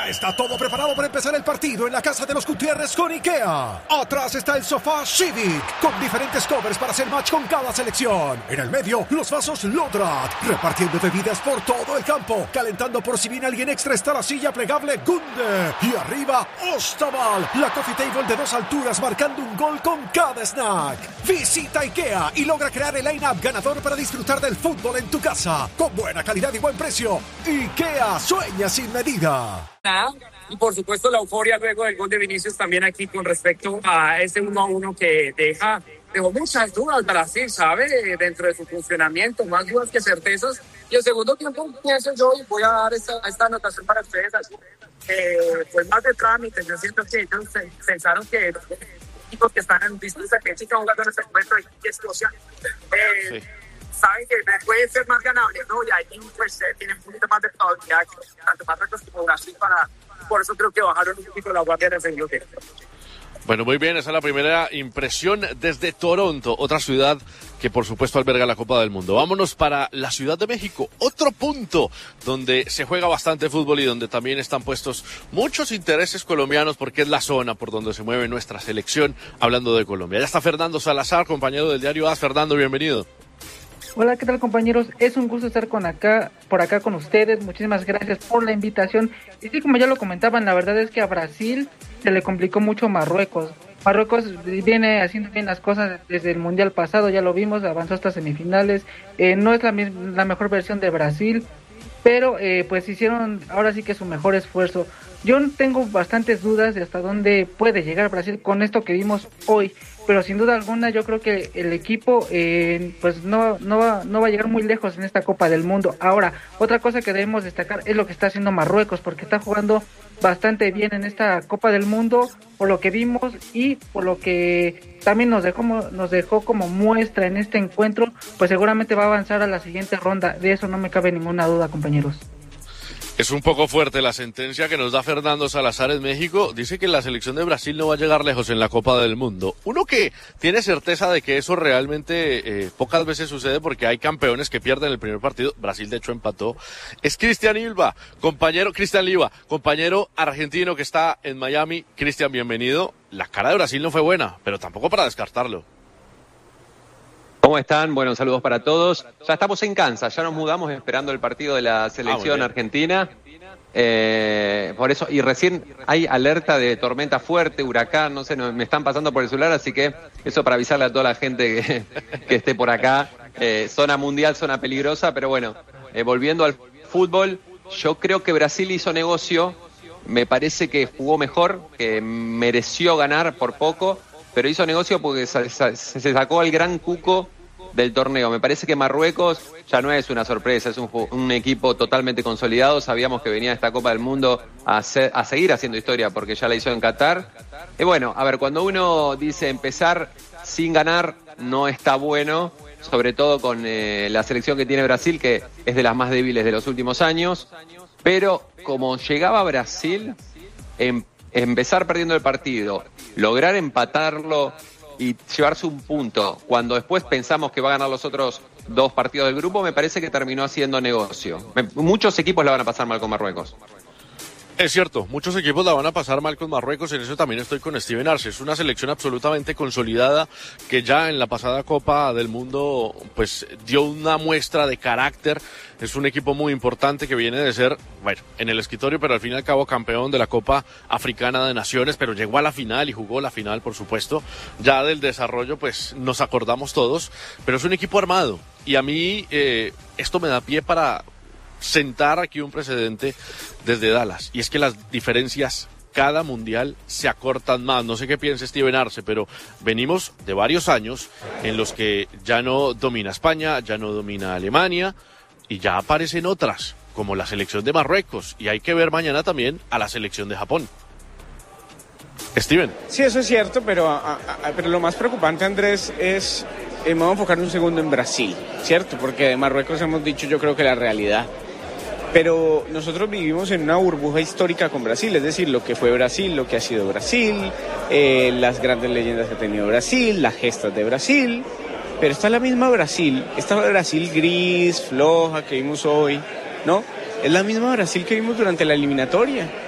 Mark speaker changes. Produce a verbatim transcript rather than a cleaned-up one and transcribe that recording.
Speaker 1: Ya está todo preparado para empezar el partido en la casa de los Gutiérrez con IKEA. Atrás está el sofá Civic, con diferentes covers para hacer match con cada selección. En el medio, los vasos Lodrat, repartiendo bebidas por todo el campo. Calentando por si viene alguien extra está la silla plegable Gunde. Y arriba, Ostaval, la coffee table de dos alturas marcando un gol con cada snack. Visita IKEA y logra crear el line-up ganador para disfrutar del fútbol en tu casa. Con buena calidad y buen precio. IKEA, sueña sin medida.
Speaker 2: Y por supuesto la euforia luego del gol de Vinicius también aquí con respecto a ese uno a uno que deja, dejó muchas dudas Brasil, ¿sabe? Dentro de su funcionamiento, más dudas que certezas. Y el segundo tiempo pienso yo, y voy a dar esta, esta anotación para ustedes, así, eh, pues más de trámite. Yo siento que ellos pensaron que los equipos que están en disputa, que están jugando en este encuentro y Escocia, eh, sí. saben que puede ser más ganable, ¿no? Y ahí pues eh, tienen un poquito más de probabilidad, tanto Marruecos como Brasil, para, por eso creo que bajaron un poquito la guardia en el segundo tiempo.
Speaker 3: Bueno, muy bien, esa es la primera impresión desde Toronto, otra ciudad que por supuesto alberga la Copa del Mundo. Vámonos para la Ciudad de México, otro punto donde se juega bastante fútbol y donde también están puestos muchos intereses colombianos porque es la zona por donde se mueve nuestra selección, hablando de Colombia. Ya está Fernando Salazar, compañero del diario A S. Fernando, bienvenido.
Speaker 4: Hola, ¿qué tal, compañeros? Es un gusto estar con acá, por acá con ustedes. Muchísimas gracias por la invitación. Y sí, como ya lo comentaban, la verdad es que a Brasil se le complicó mucho Marruecos. Marruecos viene haciendo bien las cosas desde el Mundial pasado, ya lo vimos, avanzó hasta semifinales. Eh, no es la, la mejor versión de Brasil, pero eh, pues hicieron ahora sí que su mejor esfuerzo. Yo tengo bastantes dudas de hasta dónde puede llegar Brasil con esto que vimos hoy, pero sin duda alguna yo creo que el equipo eh, pues no no va no va a llegar muy lejos en esta Copa del Mundo. Ahora, otra cosa que debemos destacar es lo que está haciendo Marruecos, porque está jugando bastante bien en esta Copa del Mundo, por lo que vimos y por lo que también nos dejó nos dejó como muestra en este encuentro, pues seguramente va a avanzar a la siguiente ronda. De eso no me cabe ninguna duda, compañeros.
Speaker 3: Es un poco fuerte la sentencia que nos da Fernando Salazar en México. Dice que la selección de Brasil no va a llegar lejos en la Copa del Mundo. Uno que tiene certeza de que eso realmente eh, pocas veces sucede porque hay campeones que pierden el primer partido. Brasil de hecho empató. Es Cristian Ilva, compañero, Cristian Liva, compañero argentino que está en Miami. Cristian, bienvenido. La cara de Brasil no fue buena, pero tampoco para descartarlo.
Speaker 5: ¿Cómo están? Bueno, saludos para todos. Ya estamos en Kansas, ya nos mudamos esperando el partido de la selección ah, argentina. Eh, por eso, y recién hay alerta de tormenta fuerte, huracán, no sé, no, me están pasando por el celular, así que eso para avisarle a toda la gente que, que esté por acá. Eh, zona mundial, zona peligrosa, pero bueno, eh, volviendo al fútbol, yo creo que Brasil hizo negocio, me parece que jugó mejor, que mereció ganar por poco, pero hizo negocio porque se, se sacó al gran cuco del torneo. Me parece que Marruecos ya no es una sorpresa, es un, un equipo totalmente consolidado. Sabíamos que venía esta Copa del Mundo a, hacer, a seguir haciendo historia porque ya la hizo en Qatar. Y bueno, a ver, cuando uno dice empezar sin ganar no está bueno, sobre todo con eh, la selección que tiene Brasil, que es de las más débiles de los últimos años. Pero como llegaba Brasil, en empezar perdiendo el partido, lograr empatarlo y llevarse un punto, cuando después pensamos que va a ganar los otros dos partidos del grupo, me parece que terminó haciendo negocio. Me, muchos equipos la van a pasar mal con Marruecos.
Speaker 3: Es cierto, muchos equipos la van a pasar mal con Marruecos, en eso también estoy con Steven Arce. Es una selección absolutamente consolidada que ya en la pasada Copa del Mundo pues dio una muestra de carácter. Es un equipo muy importante que viene de ser, bueno, en el escritorio, pero al fin y al cabo campeón de la Copa Africana de Naciones, pero llegó a la final y jugó la final, por supuesto. Ya del desarrollo pues nos acordamos todos, pero es un equipo armado y a mí eh, esto me da pie para sentar aquí un precedente desde Dallas, y es que las diferencias cada mundial se acortan más. No sé qué piensa Steven Arce, pero venimos de varios años en los que ya no domina España, ya no domina Alemania, y ya aparecen otras, como la selección de Marruecos, y hay que ver mañana también a la selección de Japón. Steven.
Speaker 6: Sí, eso es cierto, pero, a, a, pero lo más preocupante, Andrés, es, eh, me voy a enfocar un segundo en Brasil, ¿cierto? Porque de Marruecos hemos dicho, yo creo que la realidad. Pero nosotros vivimos en una burbuja histórica con Brasil, es decir, lo que fue Brasil, lo que ha sido Brasil, eh, las grandes leyendas que ha tenido Brasil, las gestas de Brasil, pero está la misma Brasil, esta Brasil gris, floja que vimos hoy, ¿no? Es la misma Brasil que vimos durante la eliminatoria.